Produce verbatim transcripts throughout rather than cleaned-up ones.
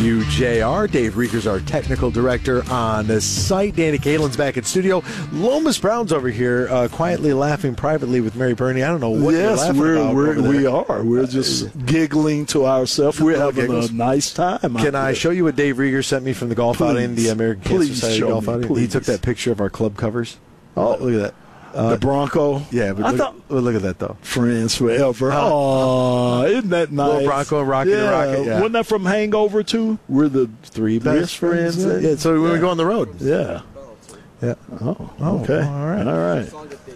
W J R. Dave Rieger's our technical director on the site. Danny Kahlen's back in studio. Lomas Brown's over here uh, quietly laughing privately with Mary Burney. I don't know what yes, you're laughing we're, about. We're, over we there. are. We're just giggling to ourselves. We're having giggles. a nice time. Can I show you what Dave Rieger sent me from the golf Please. outing, the American Cancer Please Society show golf me, outing? please. He took that picture of our club covers. Oh, look at that. Uh, the Bronco? Yeah, but I look, thought, well, look at that, though. Friends forever. Uh, Oh, isn't that nice? Little Bronco and Rocket yeah. and Rocket. Yeah. Wasn't that from Hangover, too? We're the Three best best friends. friends. Yeah, so when yeah. we go on the road. Yeah. Yeah. Oh, Oh, okay. all right. All right.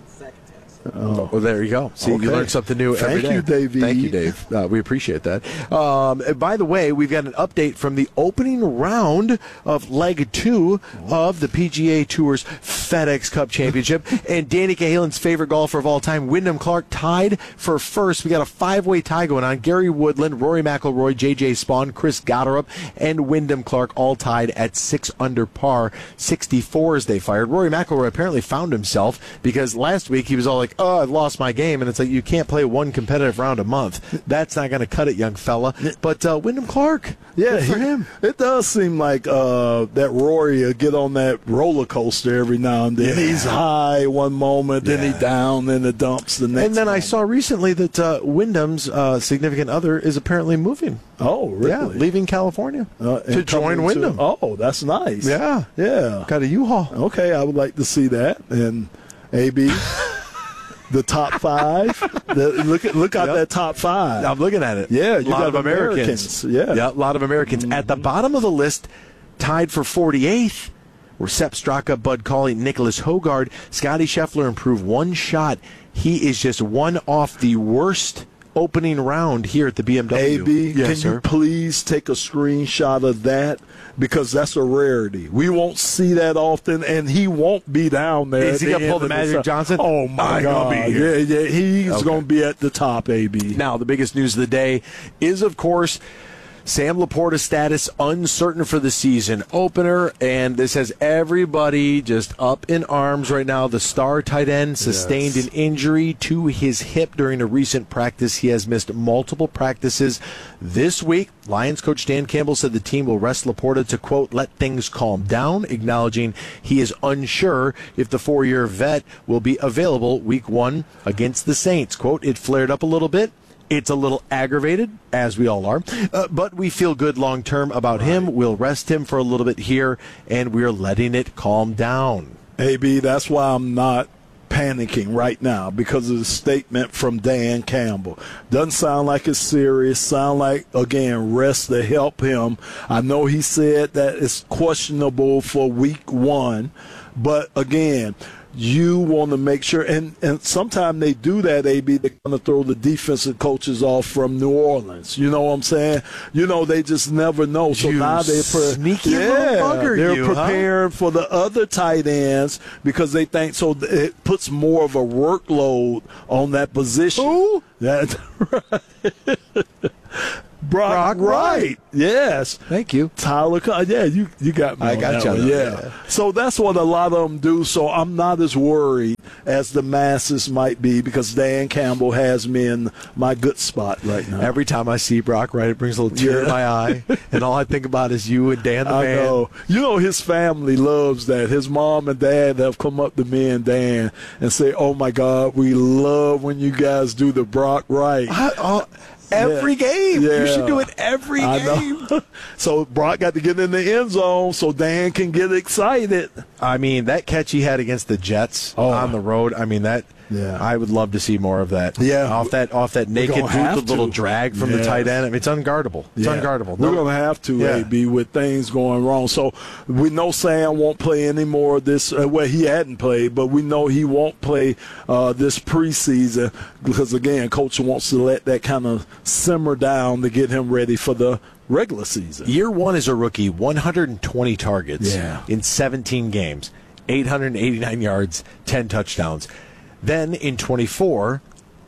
Oh. Well, there you go. See, Okay. you learn something new every Thank day. you, Davey. Thank you, Dave. Uh, we appreciate that. Um, and by the way, we've got an update from the opening round of leg two of the P G A Tour's FedEx Cup Championship. And Danny Cahalen's favorite golfer of all time, Wyndham Clark, tied for first. We got a five-way tie going on. Gary Woodland, Rory McIlroy, J J Spawn, Chris Gotterup, and Wyndham Clark all tied at six under par, sixty-four as they fired. Rory McIlroy apparently found himself because last week he was all like, oh, I've lost my game. And it's like, you can't play one competitive round a month. That's not going to cut it, young fella. But uh, Wyndham Clark, Yeah, good for he- him. It does seem like uh, that Rory will get on that roller coaster every now and then. Yeah. He's high one moment, then Yeah. he down in the dumps the next And then I moment. saw recently that uh, Wyndham's uh, significant other is apparently moving. Oh, really? Yeah, leaving California Uh, to and join coming Wyndham. To, oh, that's nice. Yeah. Yeah. Got a U-Haul. Okay, I would like to see that. And A B, the top five. The, look at look at Yep. that top five. I'm looking at it. Yeah, a you lot got of Americans. Americans. Yeah. a lot of Americans. At the bottom of the list, tied for forty-eighth, were Sepp Straka, Bud Cauley, Nicholas Hogard. Scotty Scheffler improved one shot. He is just one off the worst opening round here at the B M W. A B, yes, can sir. you please take a screenshot of that? Because that's a rarity. We won't see that often, and he won't be down there. Is he at gonna pull end the of Magic se- Johnson? Oh, my I'm gonna God. be here. Yeah, yeah, he's Okay. going to be at the top, A B. Now, the biggest news of the day is, of course, Sam Laporta's status uncertain for the season opener, and this has everybody just up in arms right now. The star tight end sustained Yes. an injury to his hip during a recent practice. He has missed multiple practices this week. Lions coach Dan Campbell said the team will rest Laporta to, quote, let things calm down, acknowledging he is unsure if the four-year vet will be available week one against the Saints. Quote, it flared up a little bit. It's a little aggravated, as we all are, uh, but we feel good long-term about him. We'll rest him for a little bit here, and we're letting it calm down. A B, that's why I'm not panicking right now, because of the statement from Dan Campbell. Doesn't sound like it's serious. Sound like, again, rest to help him. I know he said that it's questionable for week one, but again, you want to make sure, and, and sometimes they do that, A B, they kind of throw the defensive coaches off from New Orleans. You know what I'm saying? You know, they just never know. So You now they're pre- sneaky yeah, little bugger, they're you, huh? prepared for the other tight ends because they think so it puts more of a workload on that position. Who? That's right. Brock, Brock Wright. Wright. Yes. Thank you. Tyler, Con- yeah, you you got me. I on got that you on one, that, yeah. yeah. So that's what a lot of them do. So I'm not as worried as the masses might be because Dan Campbell has me in my good spot right now. Every time I see Brock Wright, it brings a little tear in Yeah. my eye, and all I think about is you and Dan the I man. know. You know, his family loves that. His mom and dad have come up to me and Dan and say, "Oh my God, we love when you guys do the Brock Wright." I- oh, every game. Yeah. You should do it every I game. know. So Brock got to get in the end zone so Dan can get excited. I mean, that catch he had against the Jets Oh. on the road, I mean, that Yeah. I would love to see more of that. Yeah. Off that off that naked gonna boot, have the little to. drag from the Yes. tight end. I mean, it's unguardable. It's Yeah. unguardable. We're No- going to have to, Yeah. A B, with things going wrong. So we know Sam won't play any more of this. Uh, well, he hadn't played, but we know he won't play uh, this preseason because, again, Coach wants to let that kind of simmer down to get him ready for the regular season. Year one as a rookie, one hundred twenty targets Yeah. in seventeen games, eight hundred eighty-nine yards, ten touchdowns. Then in twenty-four,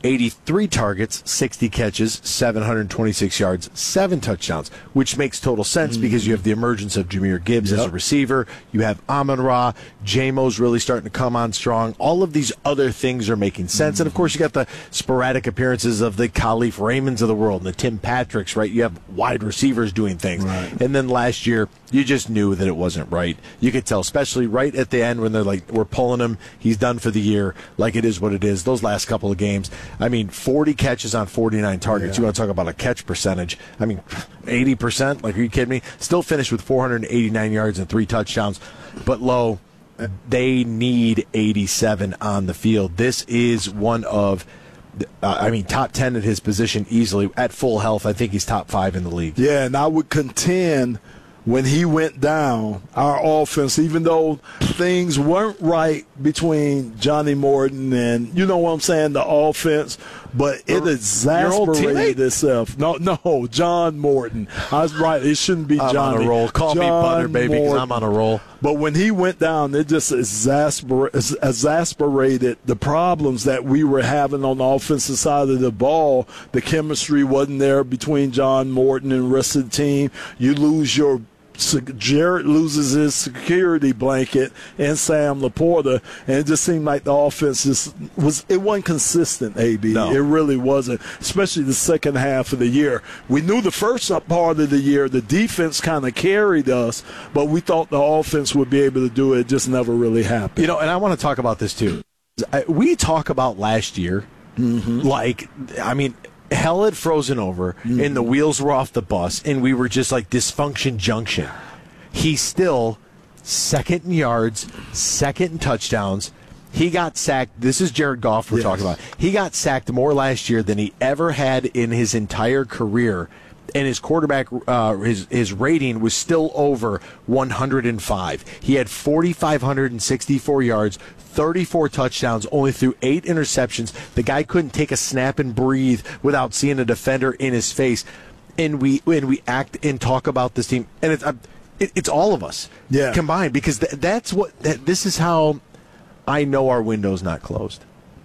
eighty-three targets, sixty catches, seven hundred twenty-six yards, seven touchdowns, which makes total sense mm. because you have the emergence of Jahmyr Gibbs yep. as a receiver. You have Amon-Ra. J-Mo's really starting to come on strong. All of these other things are making sense. Mm. And, of course, you got the sporadic appearances of the Khalif Raymonds of the world and the Tim Patricks, right? You have wide receivers doing things. Right. And then last year, you just knew that it wasn't right. You could tell, especially right at the end when they're like, we're pulling him. He's done for the year. Like, it is what it is. Those last couple of games, I mean, forty catches on forty-nine targets. Yeah. You want to talk about a catch percentage. I mean, eighty percent? Like, are you kidding me? Still finished with four hundred eighty-nine yards and three touchdowns. But, Low, they need eighty-seven on the field. This is one of, uh, I mean, top ten at his position easily. At full health, I think he's top five in the league. Yeah, and I would contend when he went down, our offense, even though things weren't right between Johnny Morton and, you know what I'm saying, the offense, but it exasperated itself. No, no, John Morton. I was right. It shouldn't be I'm Johnny. on a roll. Call John me Butter, baby, because I'm on a roll. But when he went down, it just exasper- exasperated the problems that we were having on the offensive side of the ball. The chemistry wasn't there between John Morton and the rest of the team. You lose your Jarrett loses his security blanket and Sam Laporta, and it just seemed like the offense just was it wasn't consistent, A B. No. It really wasn't, especially the second half of the year. We knew the first part of the year the defense kind of carried us, but we thought the offense would be able to do it. It just never really happened. You know, and I want to talk about this too. We talk about last year, mm-hmm. like, I mean, hell had frozen over, mm-hmm. and the wheels were off the bus, and we were just like dysfunction junction. He's still second in yards, second in touchdowns. He got sacked. This is Jared Goff we're yes. talking about. He got sacked more last year than he ever had in his entire career, and his quarterback, uh, his his rating was still over one hundred five. He had four thousand five hundred sixty-four yards, thirty-four touchdowns, only threw eight interceptions. The guy couldn't take a snap and breathe without seeing a defender in his face. And we and we act and talk about this team, and it's it, it's all of us yeah. combined, because th- that's what that, this is how I know our window's not closed.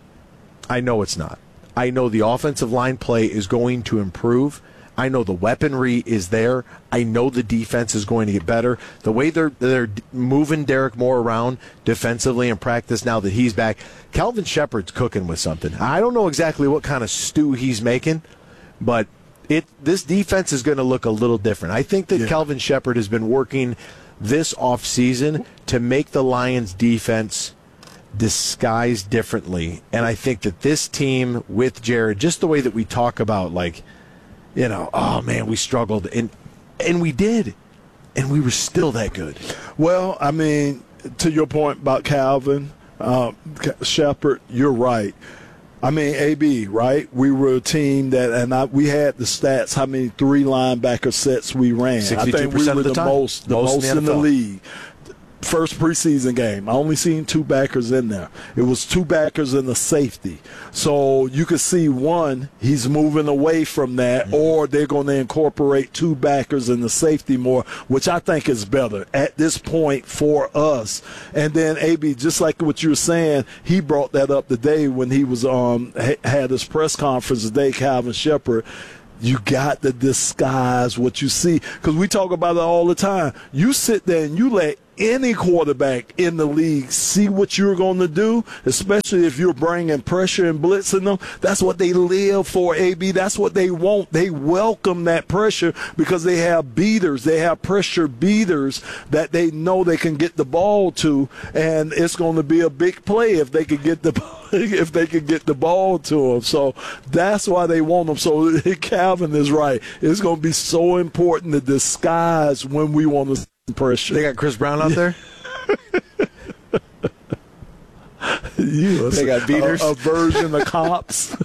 I know it's not. I know the offensive line play is going to improve. I know the weaponry is there. I know the defense is going to get better. The way they're they're moving Derek Moore around defensively in practice now that he's back, Calvin Shepard's cooking with something. I don't know exactly what kind of stew he's making, but it this defense is going to look a little different. I think that yeah. Calvin Shepard has been working this offseason to make the Lions defense disguise differently. And I think that this team with Jared, just the way that we talk about, like, you know, oh, man, we struggled. And and we did. And we were still that good. Well, I mean, to your point about Calvin uh, Shepard, you're right. I mean, A B, right? We were a team that, and I, we had the stats, how many three linebacker sets we ran. sixty-two percent I think we were of the, the time. most, the most, most in the, in the league. First preseason game, I only seen two backers in there. It was two backers and a safety. So you could see, one, he's moving away from that, mm-hmm. or they're going to incorporate two backers and the safety more, which I think is better at this point for us. And then, A B, just like what you were saying, he brought that up today when he was um had his press conference today, Calvin Shepard. You got to disguise what you see, because we talk about it all the time. You sit there and you let any quarterback in the league see what you're going to do, especially if you're bringing pressure and blitzing them. That's what they live for, A B. That's what they want. They welcome that pressure because they have beaters. They have pressure beaters that they know they can get the ball to, and it's going to be a big play if they can get the if they can get the ball to them. So that's why they want them. So Calvin is right. It's going to be so important to disguise when we want to pressure. They got Chris Brown out there? you, they got beaters? A, a version of cops.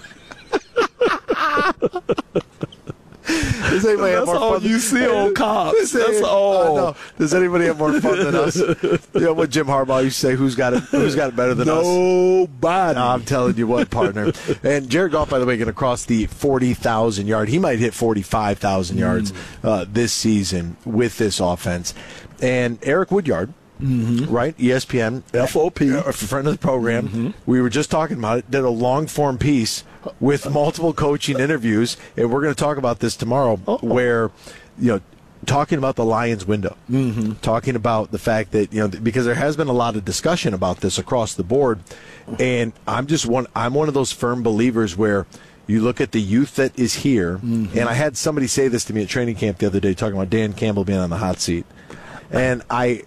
Does anybody That's have more all fun you see on cops. That's all. Uh, no. Does anybody have more fun than us? You know what Jim Harbaugh used to say, who's got it Who's got it better than Nobody. us? Nobody. No, I'm telling you what, partner. And Jared Goff, by the way, going to cross the forty thousand yard. He might hit forty-five thousand yards mm. uh, this season with this offense. And Eric Woodyard, Mm-hmm. right? E S P N. F O P. A friend of the program. Mm-hmm. We were just talking about it, did a long-form piece with multiple coaching interviews, and we're going to talk about this tomorrow, Uh-oh. where, you know, talking about the Lions window, mm-hmm. talking about the fact that, you know, because there has been a lot of discussion about this across the board, and I'm just one, I'm one of those firm believers where you look at the youth that is here, mm-hmm. and I had somebody say this to me at training camp the other day, talking about Dan Campbell being on the hot seat, and I,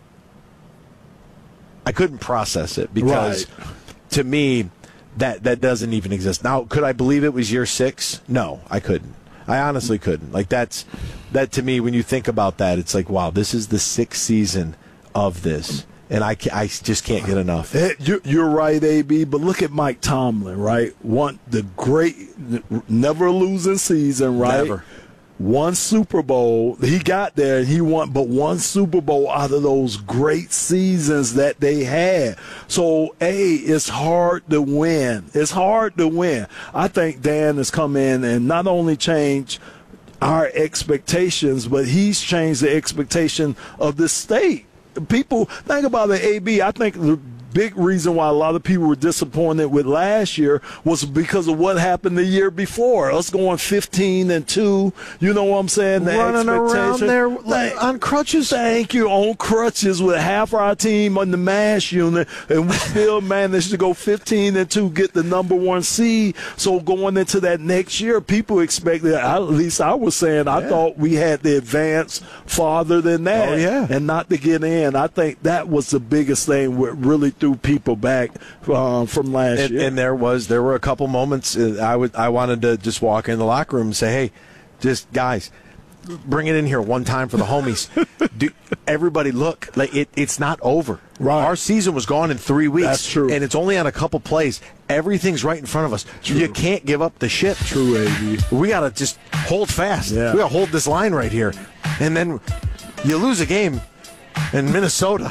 I couldn't process it because, right. to me, that that doesn't even exist. Now, could I believe it was year six? No, I couldn't. I honestly couldn't. Like, that's that to me, when you think about that, it's like, wow, this is the sixth season of this, and I, I just can't get enough. You're right, A B, but look at Mike Tomlin, right? One, the great, never losing season, right? Never. One Super Bowl, he got there and he won, but one Super Bowl out of those great seasons that they had. So, A, it's hard to win. It's hard to win. I think Dan has come in and not only changed our expectations, but he's changed the expectation of the state. People, think about it, A B, I think the big reason why a lot of people were disappointed with last year was because of what happened the year before. Us going fifteen and two, you know what I'm saying? The Running around there Thank, on crutches. Thank you, on crutches with half our team on the MASH unit, and we still managed to go fifteen and two, get the number one seed. So going into that next year, people expected, at least I was saying, I yeah. thought we had the advance farther than that. Oh, yeah. And not to get in. I think that was the biggest thing what really threw people back um, from last and, year. and there was there were a couple moments uh, I would I wanted to just walk in the locker room and say, hey, just guys, bring it in here one time for the homies. Do, everybody look, like it, it's not over. Right. Our season was gone in three weeks. That's true. And it's only on a couple plays. Everything's right in front of us. True. You can't give up the ship. True, A B. We got to just hold fast. Yeah. We got to hold this line right here. And then you lose a game in Minnesota.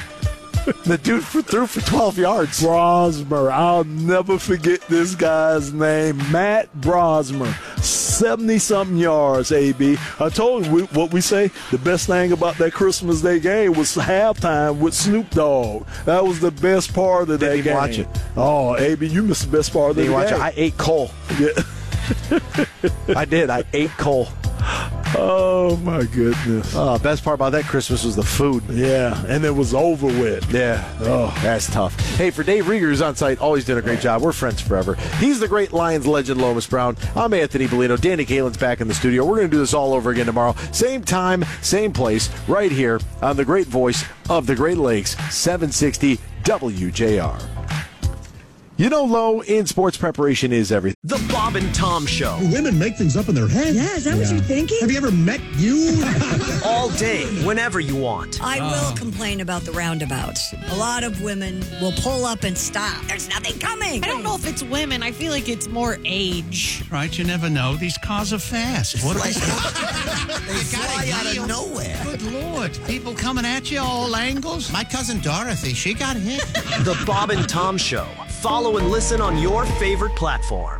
The dude threw for twelve yards. Brosmer. I'll never forget this guy's name. Matt Brosmer. seventy-something yards, A B. I told you what we say. The best thing about that Christmas Day game was halftime with Snoop Dogg. That was the best part of that Didn't even game. watch it. Oh, A B, you missed the best part of the Didn't game. watch it. I ate coal. Yeah. I did. I ate coal. Oh, my goodness. Oh, best part about that Christmas was the food. Yeah, and it was over with. Yeah. Oh. That's tough. Hey, for Dave Rieger, who's on site, always did a great job. We're friends forever. He's the great Lions legend, Lomas Brown. I'm Anthony Bellino. Danny Kalin's back in the studio. We're going to do this all over again tomorrow. Same time, same place, right here on the great voice of the Great Lakes, seven sixty W J R. You know, Lo, in sports preparation is everything. The Bob and Tom Show. Women make things up in their head. Yeah, is that what you're thinking? Have you ever met you? All day, whenever you want. I will complain about the roundabouts. A lot of women will pull up and stop. There's nothing coming. I don't know if it's women. I feel like it's more age. Right, you never know. These cars are fast. What are they? They fly out of nowhere. Good Lord. People coming at you all angles. My cousin Dorothy, she got hit. The Bob and Tom Show. Follow and listen on your favorite platform.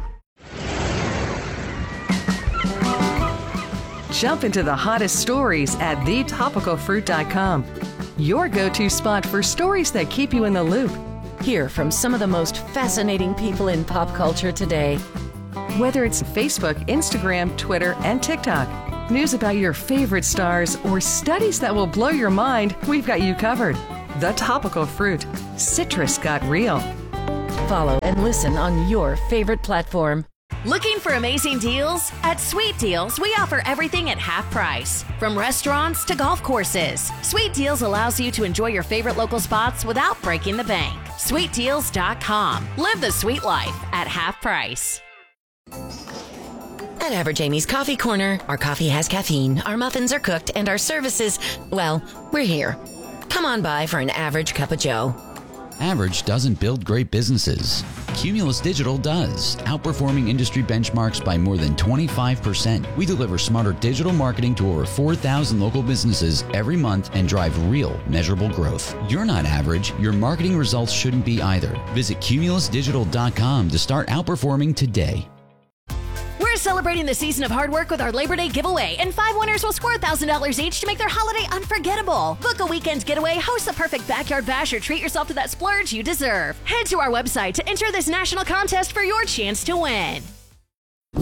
Jump into the hottest stories at the topical fruit dot com. Your go-to spot for stories that keep you in the loop. Hear from some of the most fascinating people in pop culture today. Whether it's Facebook, Instagram, Twitter, and TikTok, news about your favorite stars, or studies that will blow your mind, we've got you covered. The Topical Fruit. Citrus got real. Follow and listen on your favorite platform. Looking for amazing deals? At Sweet Deals, we offer everything at half price. From restaurants to golf courses, Sweet Deals allows you to enjoy your favorite local spots without breaking the bank. sweet deals dot com. Live the sweet life at half price. At Average Amy's Coffee Corner, our coffee has caffeine, our muffins are cooked, and our services, well, we're here. Come on by for an average cup of joe. Average doesn't build great businesses. Cumulus Digital does, outperforming industry benchmarks by more than twenty-five percent. We deliver smarter digital marketing to over four thousand local businesses every month and drive real, measurable growth. You're not average. Your marketing results shouldn't be either. Visit cumulus digital dot com to start outperforming today. We're celebrating the season of hard work with our Labor Day giveaway, and five winners will score one thousand dollars each to make their holiday unforgettable. Book a weekend getaway, host the perfect backyard bash, or treat yourself to that splurge you deserve. Head to our website to enter this national contest for your chance to win.